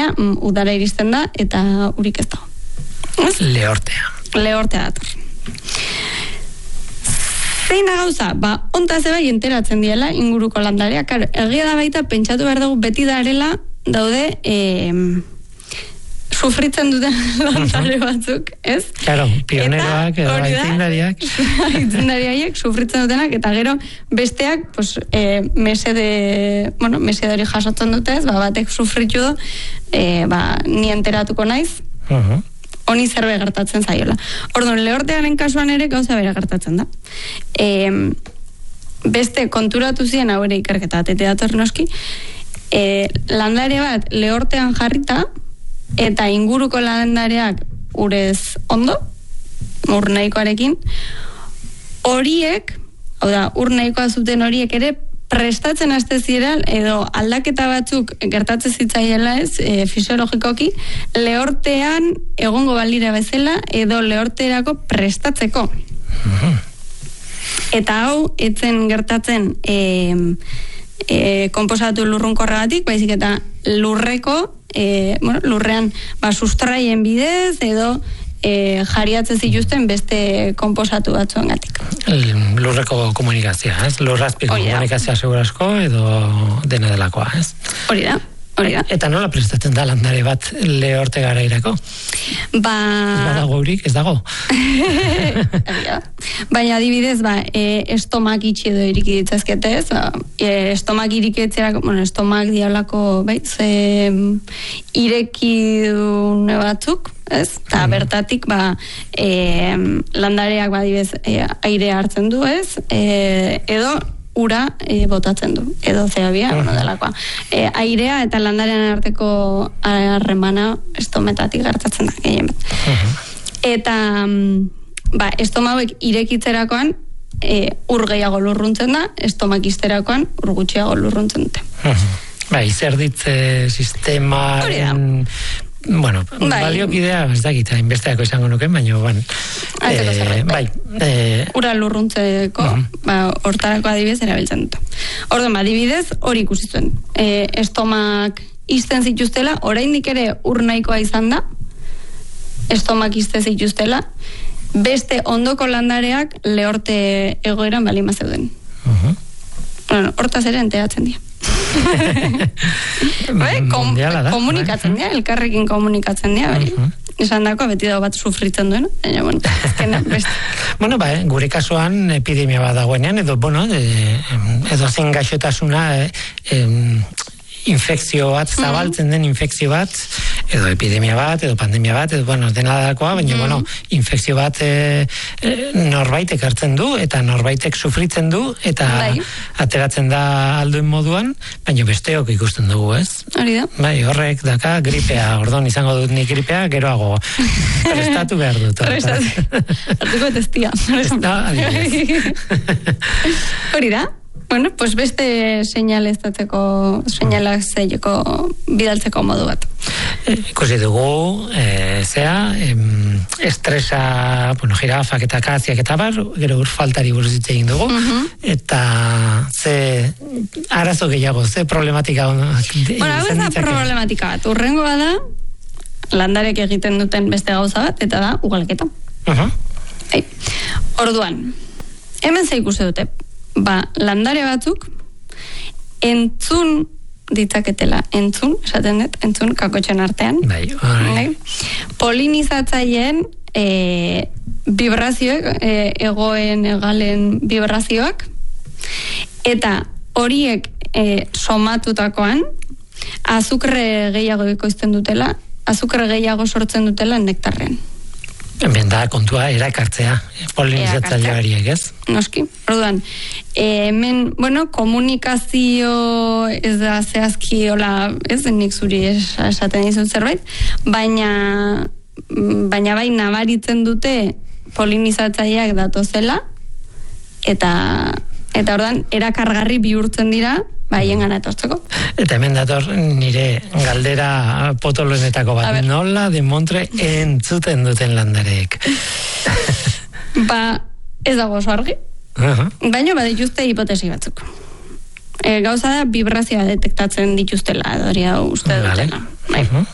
baina udara iristen da eta urik ez dago. Lehortea dator. Zein da gauza? Honta zebai enteratzen diela inguruko landareak. Egia da baita pentsatu behar dugu beti darela daude sufritzen duten landare batzuk, ez? Claro, pioneroak edo aitzindariak sufritzen dutenak, eta gero besteak, pues, mesede hori jasotzen dute, ez? Batek sufritu du, ni enteratuko naiz, honi zerbait gertatzen zaiola. Orduan, lehortearen kasuan ere gauza bera gertatzen da. Beste konturatu ziren hau ere ikerketa atete dator noski, landare bat lehortean jarrita, eta inguruko landareak urez ondo, ur nahikoarekin, horiek, hau da, ur nahikoa zuten horiek ere, prestatzen haste ziren, edo aldaketa batzuk gertatzen zitzaiela ez, fisiologikoki, lehortean egongo balira bezala, edo lehorterako prestatzeko. Eta hau, etzen gertatzen konposatu lurrunkorragatik, baizik eta lurreko, lurrean sustraien bidez edo jariatzen zituzten beste konposatu batzuengatik. Lurreko komunikazioa, ez? Lurrazpiko komunikazioa segurazko edo dena delakoa, ez? Hori da. Eta nola prestatzen da landare bat lehorte garairako? Ez badago urik, ez dago. Baina adibidez, estomak itxi edo iriki ditzazkete, ez? Estomak iriketzerako, estomak diablako, ireki dune batzuk, ez? Eta bertatik, landareak adibidez aire hartzen du, ez? Edo ura botatzen du, edo zeabia, delakoa. Airea eta landarean arteko harremana estometatik gertatzen da, gehien bat. Eta estomauek irekitzerakoan ur gehiago lurruntzen da, estomak izterakoan ur gutxiago lurruntzen dute. Izerditze sistema... baliokidea, ez dakita, inbesteako izango nuken, baina, ura lurruntzeko, hortarako adibidez erabiltzen dut. Orduan, adibidez, hori ikusi zuen. Estomak izten zituztela, oraindik ere ur nahikoa izan da, estomak izte zituztela, beste ondoko landareak lehorte egoeran balima zeuden. Hortaz ere enteratzen dira. Komunikatzen dira, elkarrekin komunikatzen dira, esan dako, beti dago bat sufritzen duen, ezkena, beste. Gure kasuan epidemia bat dagoenean, edo zen gaixotasuna, infekzio bat, zabaltzen den infekzio bat, edo epidemia bat, edo pandemia bat, edo, dena dakoa, baina, infekzio bat norbaitek hartzen du, eta norbaitek sufritzen du, eta ateratzen da alduen moduan, baina besteok ikusten dugu, ez? Hori da. Horrek daka gripea, orduan izango dut nik gripea, geroago prestatu behar dut. Artuko testia. Hori da. Pues beste seinalak zeieko bidaltzeko modu bat. Ikusi dugu, estresa, jirafak eta kaziak eta bar, gero faltari buruz hitz egin dugu, eta ze arazo gehiago, ze problematika hau ez da problematika bat. Urrengoa da, landarek egiten duten beste gauza bat, eta da, ugalketa. Orduan, hemen ze ikusi dute, landare batzuk entzun ditzaketela, entzun kakotxen artean. Polinizatzaileen vibrazioek, egoen, egalen vibrazioak, eta horiek somatutakoan azukre gehiago ekoizten dutela, azukre gehiago sortzen dutela nektarrean. Hemen da kontua erakartzea, polinizatzaileak, ez? Noski. Orduan, hemen, komunikazio ez da zehazki, ez, nik zuri esaten dizut zerbait, baina bai nabaritzen dute polinizatzaileak datozela, eta orduan, erakargarri bihurtzen dira, haien gana etortzeko. Eta hemen dator nire galdera potoloenetako bat. Nola demontre entzuten duten landareek? Ez dago oso argi. Baina badituzte hipotesi batzuk. Gauza da vibrazioa detektatzen dituztela, edo hori uste dutena.